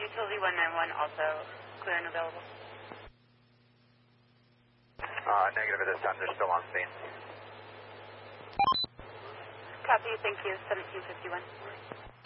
Utility 191 also clear and available. Negative at this time, they're still on scene. Copy, thank you, 1751.